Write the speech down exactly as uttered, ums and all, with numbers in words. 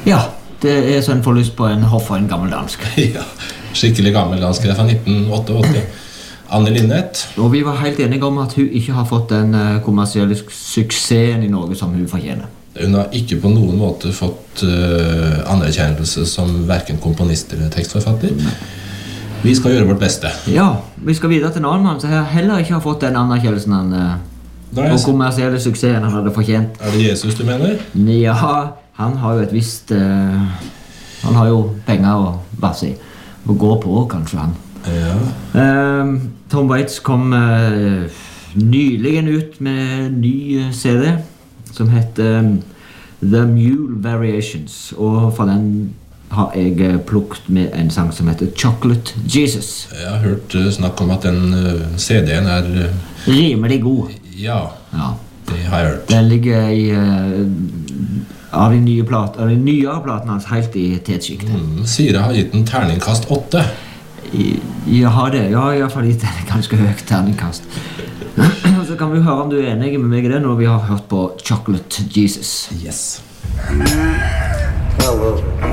Ja, det er så en får lyst på en hoff og en gammeldansk. Ja, skikkelig gammeldansk, det er fra nitten åttiåtte. Anne Linnet. Og vi var helt enige om at hun ikke har fått den kommersielle suksessen i Norge som hun fortjener. Hun har ikke på noen måte fått uh, anerkjennelse som hverken komponist eller tekstforfatter. Nei. Vi skal gjøre vårt beste. Ja, vi skal videre til en annen mann som heller ikke har fått den anerkjennelsen han uh, og kommersielle suksessen han hadde fortjent. Er det Jesus du mener? Ja, han har jo et visst uh, han har jo penger å basse i å gå på, kanskje han. Ja. uh, Tom Waits kom uh, nyligen ut med en ny C D som heter um, The Mule Variations, og fra den har jeg plukket med en sang som heter Chocolate Jesus. Jeg har hørt uh, snakk om at den uh, C D-en er uh, rimelig god. Ja, ja, det har jeg hørt. Den ligger i uh, av de nye plat, av de nyere platene hans helt i tetsjiktet. Mm, Sire har gitt en terningkast åtte. Jeg har det, ja, i hvert fall gitt en ganske høyt terningkast. Så kan vi høre om du er enig med meg i det når vi har hørt på Chocolate Jesus. Yes. Hello.